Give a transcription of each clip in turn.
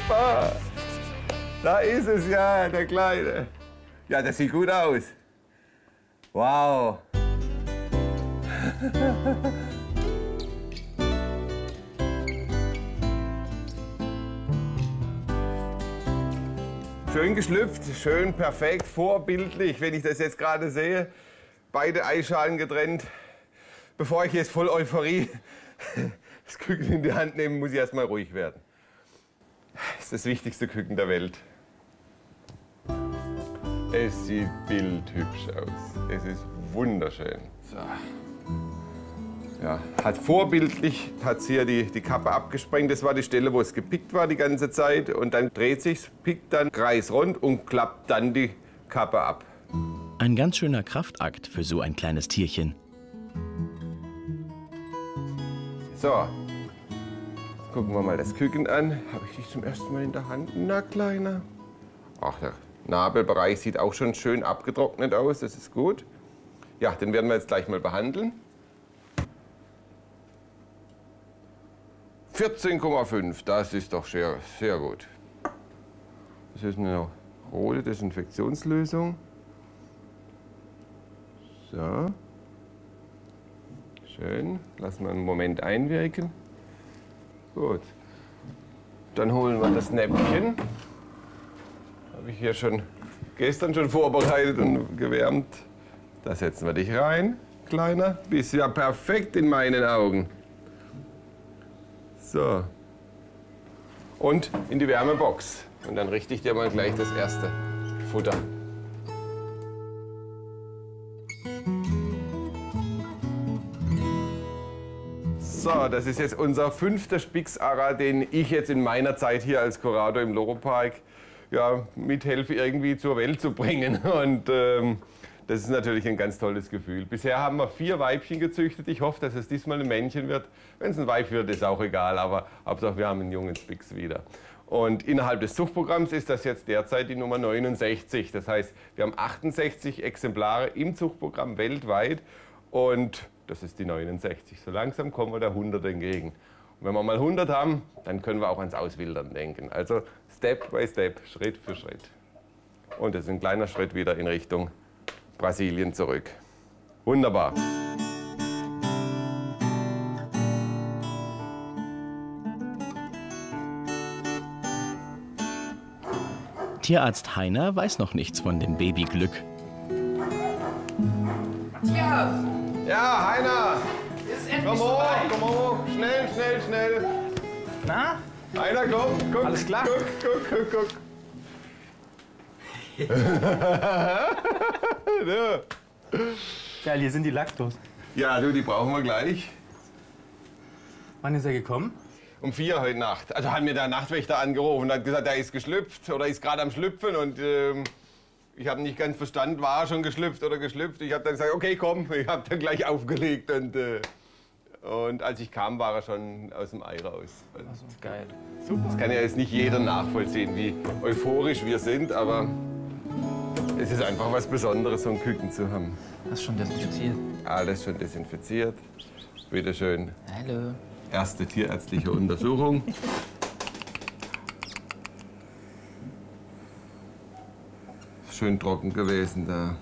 Super! Da ist es ja, der Kleine. Ja, das sieht gut aus. Wow. Schön geschlüpft, schön perfekt, vorbildlich, wenn ich das jetzt gerade sehe. Beide Eierschalen getrennt. Bevor ich jetzt voll Euphorie das Küken in die Hand nehme, muss ich erst mal ruhig werden. Das ist das wichtigste Küken der Welt. Es sieht bildhübsch aus. Es ist wunderschön. So. Ja, hat vorbildlich hier die Kappe abgesprengt. Das war die Stelle, wo es gepickt war die ganze Zeit. Und dann dreht sich's, pickt dann kreisrund und klappt dann die Kappe ab. Ein ganz schöner Kraftakt für so ein kleines Tierchen. So, gucken wir mal das Küken an. Habe ich dich zum ersten Mal in der Hand? Na, Kleiner. Ach, der Nabelbereich sieht auch schon schön abgetrocknet aus. Das ist gut. Ja, den werden wir jetzt gleich mal behandeln. 14,5, das ist doch sehr, sehr gut. Das ist eine rote Desinfektionslösung. So. Schön, lassen wir einen Moment einwirken. Gut. Dann holen wir das Näpfchen. Habe ich hier gestern schon vorbereitet und gewärmt. Da setzen wir dich rein, Kleiner. Bist ja perfekt in meinen Augen. So. Und in die Wärmebox. Und dann richte ich dir mal gleich das erste Futter. So, das ist jetzt unser 5. Spix-Ara, den ich jetzt in meiner Zeit hier als Kurator im Loro-Park ja, mithelfe, irgendwie zur Welt zu bringen. Und das ist natürlich ein ganz tolles Gefühl. Bisher haben wir 4 Weibchen gezüchtet. Ich hoffe, dass es diesmal ein Männchen wird. Wenn es ein Weib wird, ist auch egal, aber Hauptsache wir haben einen jungen Spix wieder. Und innerhalb des Zuchtprogramms ist das jetzt derzeit die Nummer 69. Das heißt, wir haben 68 Exemplare im Zuchtprogramm weltweit und das ist die 69. So langsam kommen wir der 100 entgegen. Und wenn wir mal 100 haben, dann können wir auch ans Auswildern denken. Also Step by Step, Schritt für Schritt. Und das ist ein kleiner Schritt wieder in Richtung Brasilien zurück. Wunderbar. Tierarzt Heiner weiß noch nichts von dem Babyglück. Tierarzt! Ja, Heiner! Ist endlich Komm hoch, soweit. komm hoch! Schnell, schnell, schnell! Na? Heiner, komm, guck! Alles klar? Guck! Geil, hier sind die Laktos. Ja, du, die brauchen wir gleich. Wann ist er gekommen? Um 4 heute Nacht. Also hat mir der Nachtwächter angerufen und hat gesagt, er ist geschlüpft oder ist gerade am Schlüpfen. Und ich habe nicht ganz verstanden, war er schon geschlüpft oder geschlüpft. Ich habe dann gesagt, okay, komm, ich habe dann gleich aufgelegt. Und als ich kam, war er schon aus dem Ei raus. Also, geil. Super. Das kann ja jetzt nicht jeder nachvollziehen, wie euphorisch wir sind, aber es ist einfach was Besonderes, so ein Küken zu haben. Hast schon desinfiziert? Alles schon desinfiziert. Bitte schön. Hallo. Erste tierärztliche Untersuchung. Schön trocken gewesen da.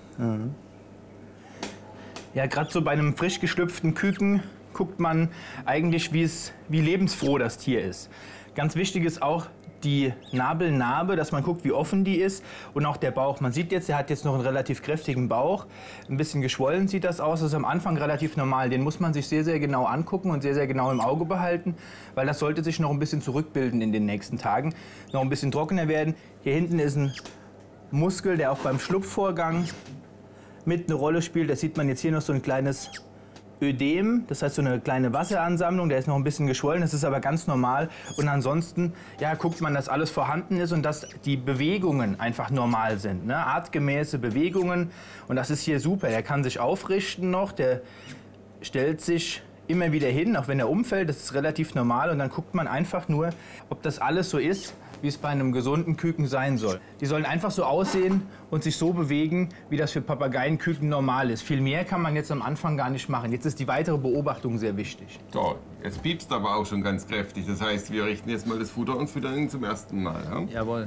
Ja, gerade so bei einem frisch geschlüpften Küken guckt man eigentlich, wie lebensfroh das Tier ist. Ganz wichtig ist auch die Nabelnarbe, dass man guckt, wie offen die ist, und auch der Bauch. Man sieht jetzt, er hat jetzt noch einen relativ kräftigen Bauch. Ein bisschen geschwollen sieht das aus. Das ist am Anfang relativ normal. Den muss man sich sehr, sehr genau angucken und sehr, sehr genau im Auge behalten, weil das sollte sich noch ein bisschen zurückbilden in den nächsten Tagen. Noch ein bisschen trockener werden. Hier hinten ist ein Muskel, der auch beim Schlupfvorgang mit eine Rolle spielt. Das sieht man jetzt hier noch so ein kleines Ödem, das heißt so eine kleine Wasseransammlung, der ist noch ein bisschen geschwollen, das ist aber ganz normal. Und ansonsten ja, guckt man, dass alles vorhanden ist und dass die Bewegungen einfach normal sind, ne? Artgemäße Bewegungen, und das ist hier super. Der kann sich aufrichten noch, der stellt sich immer wieder hin, auch wenn er umfällt, das ist relativ normal. Und dann guckt man einfach nur, ob das alles so ist, wie es bei einem gesunden Küken sein soll. Die sollen einfach so aussehen und sich so bewegen, wie das für Papageienküken normal ist. Viel mehr kann man jetzt am Anfang gar nicht machen. Jetzt ist die weitere Beobachtung sehr wichtig. So, Jetzt piepst aber auch schon ganz kräftig. Das heißt, wir richten jetzt mal das Futter und füttern ihn zum ersten Mal. Ja? Jawohl.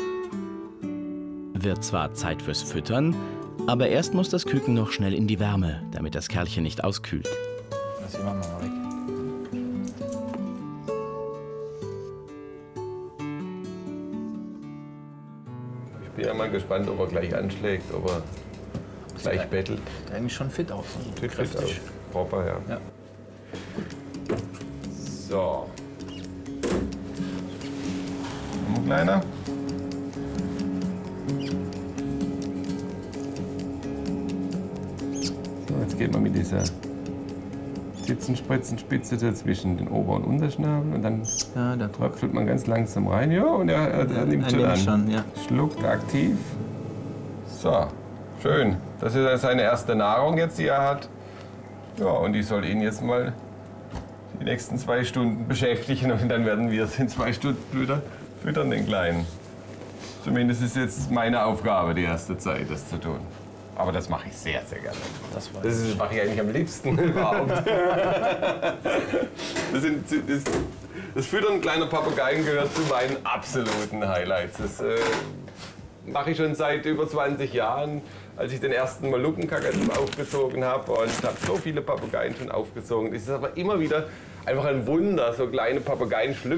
Wird zwar Zeit fürs Füttern, aber erst muss das Küken noch schnell in die Wärme, damit das Kerlchen nicht auskühlt. Das hier machen wir mal weg. Ich bin ja mal gespannt, ob er gleich anschlägt, ob er gleich bettelt. Sieht eigentlich schon fit aus. Sieht fit aus. Proper, ja. Ja. So. Ein kleiner. So, jetzt geht man mit dieser Spitzenspitzenspitze dazwischen den Ober- und Unterschnabel und dann Ja, da tröpfelt man ganz langsam rein. Ja, und er nimmt schon an. schon, ja. Schluckt aktiv. So, schön. Das ist seine erste Nahrung jetzt, die er hat. Ja, und die soll ihn jetzt mal die nächsten 2 Stunden beschäftigen und dann werden wir es in 2 Stunden wieder füttern, den Kleinen. Zumindest ist jetzt meine Aufgabe, die erste Zeit, das zu tun. Aber das mache ich sehr, sehr gerne. Das mache ich eigentlich am liebsten überhaupt. Das Füttern kleiner Papageien gehört zu meinen absoluten Highlights. Das mache ich schon seit über 20 Jahren, als ich den ersten Moluckenkakadu aufgezogen habe. Und ich habe so viele Papageien schon aufgezogen. Es ist aber immer wieder einfach ein Wunder, so kleine Papageien schlüpfen